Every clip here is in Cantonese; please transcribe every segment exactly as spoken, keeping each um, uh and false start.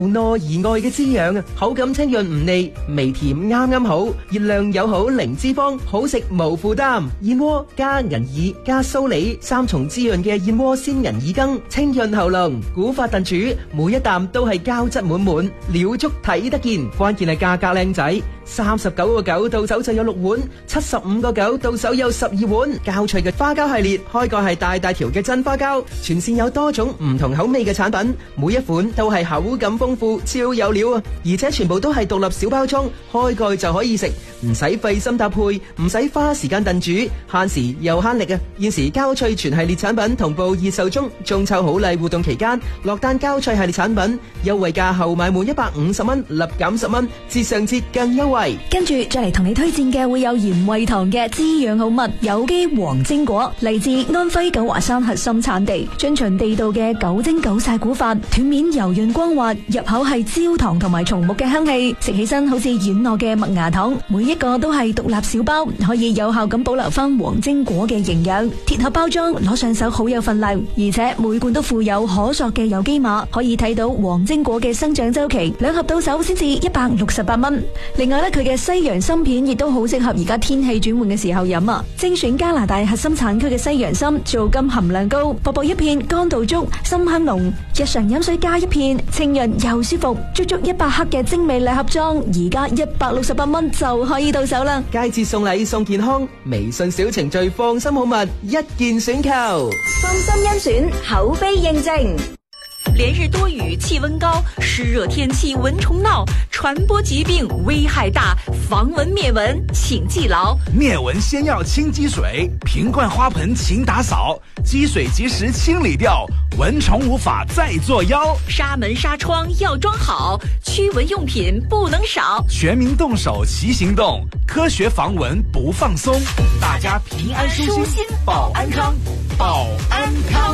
糯而愛嘅滋養啊，口感清潤唔膩，微甜啱啱好，熱量友好零脂肪，好食無負擔。燕窩加銀耳加蘇梨三重滋潤嘅燕窩鮮銀耳羹，清潤喉嚨。古法燉煮，每一啖都係膠質滿滿，料足睇得見。關鍵係價格靚仔，三十九個九到手就有六碗，七十五個九到手有十二碗。膠脆嘅花膠系列，開蓋係大大條嘅真花膠，全線有多種唔同口味嘅產品，每一款都係口感豐富，超有料啊！而且全部都係獨立小包裝，開蓋就可以食，唔使費心搭配，唔使花時間燉煮，慳時又慳力啊！現時膠脆全系列產品同步熱售中，中秋好禮活動期間，落單膠脆系列產品優惠價後買滿一百五十蚊，立減十蚊，折上折更優惠。 跟住再嚟同你推薦嘅會有鹽味堂嘅滋養好物有機黃精果，嚟自安徽九華山核心產地，遵循地道嘅九蒸九曬古法，斷面柔潤光滑，入口係焦糖同埋松木嘅香氣，食起身好似軟糯嘅麥芽糖，每一個都係獨立小包，可以有效咁保留翻黃精果嘅營養。鐵盒包裝攞上手好有份量，而且每罐都附有可塑嘅有機碼，可以睇到黃精果嘅生長周期。兩盒到手先至一百六十八蚊。另外咧，佢嘅西洋參片亦都好適合而家天氣轉換嘅時候飲啊！精選加拿大核心產區嘅西洋參，皂苷含量高，薄薄一片乾度足，參香濃，日常飲水加一片，清潤又舒服。足足一百克嘅精美禮盒裝，而家一百六十八蚊就可以到手啦！ 佳節送禮送健康，微信小程序放心好物，一鍵選購， 放心甄選，口碑認證。 連日多雨，氣溫高，濕熱天氣蚊蟲鬧，傳播疾病危害大，防蚊滅蚊請記牢。 滅蚊先要清積水，瓶罐花盆勤打掃，積水及時清理掉，蚊蟲無法再作妖。 紗門紗窗要裝好，驅蚊用品不能少。 全民動手齊行動，科學防蚊不放鬆，大家平安舒心，保安康，保安康。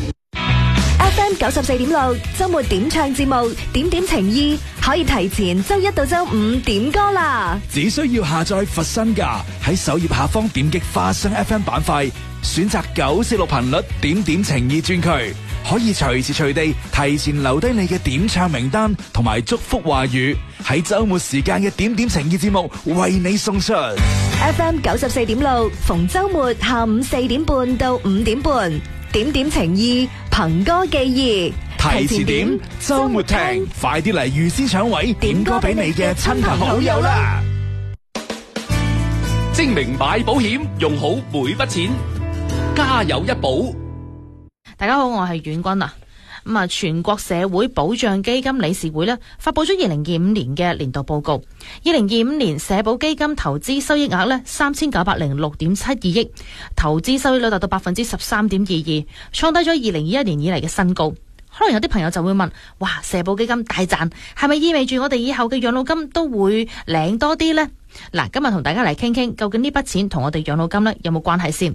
F M 九十四點六周末點唱節目，點點情意可以提前周一到周五點歌啦。 只需要下載佛身價，喺首頁下方點擊花生 F M 板塊，選擇九四六頻率點點情意專區，可以隨時隨地提前留低你嘅點唱名單同埋祝福話語，喺周末時間嘅點點情意節目為你送出。 F M 九十四點六逢周末下午四點半到五點半，點點情意，憑歌寄意， 提前點，周末聽，快啲嚟預先搶位，點歌俾你嘅親朋好友啦！ 精明買保險，用好每筆錢，家有一保。 大家好，我係遠君啊。咁啊，全國社會保障基金理事會呢發佈咗二零二五年嘅年度報告。二零二五年社保基金投資收益額呢三千九百零六點七二億，投資收益率達到百分之十三點二二，創低咗二零二一年以嚟嘅新高。可能有啲朋友就會問：哇，社保基金大賺，係咪意味住我哋以後嘅養老金都會領多啲呢？嗱，今日同大家嚟傾傾，究竟呢筆錢同我哋養老金呢有冇關係先？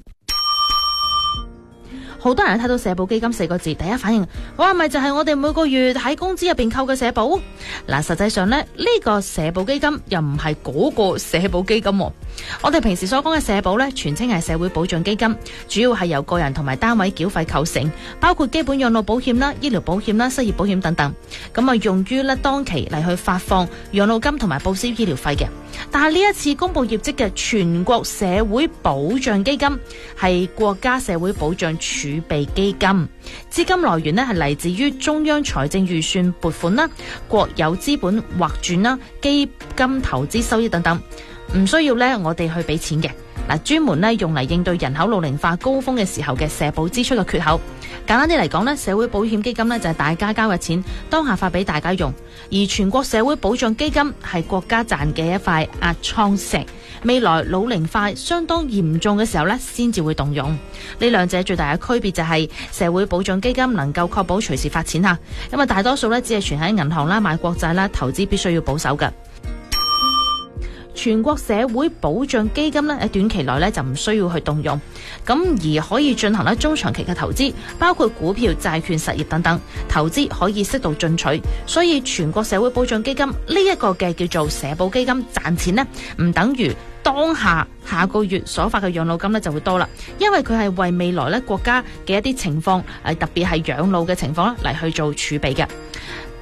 好多人睇到社保基金四個字，第一反應，哇，咪就係我哋每個月喺工資入邊扣嘅社保？嗱，實際上呢，呢個社保基金又唔係嗰個社保基金。我哋平時所講嘅社保呢，全稱係社會保障基金，主要係由個人同埋單位繳費構成，包括基本養老保險啦、醫療保險啦、失業保險等等。咁啊，用於呢當期嚟去發放養老金同埋報銷醫療費嘅。但係呢一次公布業績嘅全國社會保障基金係國家社會保障儲備基金，資金來源呢係嚟自於中央財政預算撥款啦、國有資本劃轉啦、基金投資收益等等，唔需要呢我哋去俾錢嘅。嗱，專門呢用嚟應對人口老齡化高峰嘅時候嘅社保支出嘅缺口。簡單啲嚟講呢，社會保險基金呢就係大家交嘅錢，當下發俾大家用，而全國社會保障基金係國家賺嘅一塊壓艙石，未來老齡化相當嚴重嘅時候呢先至會動用。呢兩者最大嘅區別就係社會保障基金能夠確保隨時發錢吓，因為大多數呢只係存喺銀行啦、買國債啦，投資必須要保守嘅。全國社會保障基金咧喺短期內咧就唔需要去動用，咁而可以進行咧中長期嘅投資，包括股票、債券、實業等等，投資可以適度進取。所以全國社會保障基金呢一個嘅叫做社保基金賺錢呢，唔等於當下下個月所發嘅養老金咧就會多啦，因為佢係為未來咧國家嘅一啲情況，誒特別係養老嘅情況咧嚟去做儲備嘅。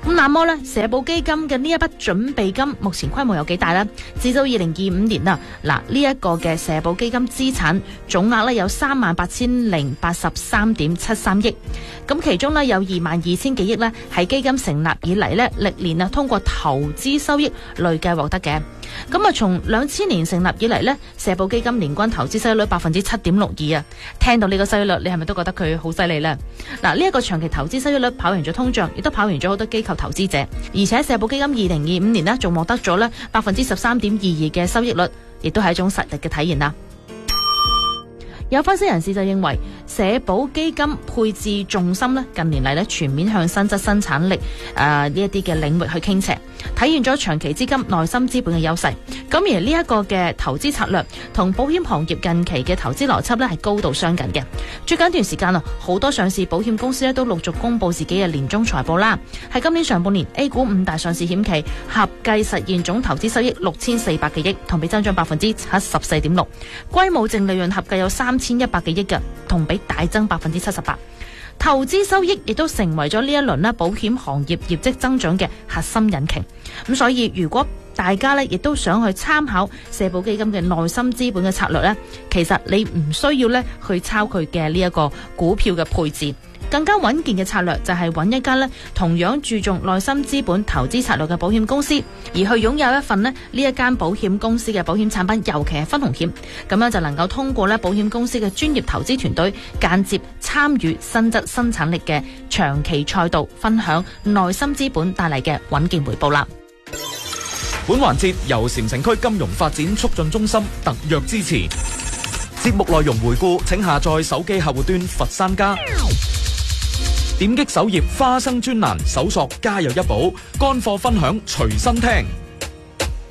咁那麼咧，社保基金嘅呢一筆準備金目前規模有幾大呢？至到二零二五年啊，嗱呢一個嘅社保基金資產總額咧有三萬八千零八十三點七三億，咁其中呢，有二萬二千幾億呢係基金成立以嚟呢歷年啊通過投資收益累計獲得嘅。咁啊，從兩千年成立以嚟呢，社保基金年均投資收益率百分之七點六二啊！聽到呢個收益率，你係咪都覺得佢好犀利呢？嗱，呢一個長期投資收益率跑贏咗通脹，亦都跑贏咗好多機構投資者，而且社保基金二零二五年呢，仲獲得咗呢百分之十三點二二嘅收益率，亦都係一種實力嘅體現啦。有分析人士就認為，社保基金配置重心咧，近年嚟咧全面向新質生產力誒呢一啲嘅領域去傾斜，體現咗長期資金內心資本嘅優勢。咁而呢一個嘅投資策略同保險行業近期嘅投資邏輯咧係高度相近嘅。最近一段時間啊，好多上市保險公司咧都陸續公布自己嘅年終財報啦。喺今年上半年 A 股五大上市險企合計實現總投資收益六千四百幾億，同比增長百分之七十四點六，歸母淨利潤合計有三千一百幾億嘅，同比大增百分之七十八。投資收益亦都成為咗呢一輪咧保險行業業績增長嘅核心引擎。咁所以如果大家咧亦都想去參考社保基金嘅內心資本嘅策略咧，其實你唔需要咧去抄佢嘅呢一個股票嘅配置。更加穩健嘅策略就係揾一間咧同樣注重內心資本投資策略嘅保險公司，而去擁有一份咧呢一間保險公司嘅保險產品，尤其係分紅險，咁樣就能夠通過咧保險公司嘅專業投資團隊間接參與新質生產力嘅長期賽道，分享內心資本帶嚟嘅穩健回報啦。 本環節由禪城區金融發展促進中心特約支持。節目內容回顧，請下載手機客戶端佛山家。點擊首頁花生專欄，搜索家有一寶，乾貨分享隨身聽。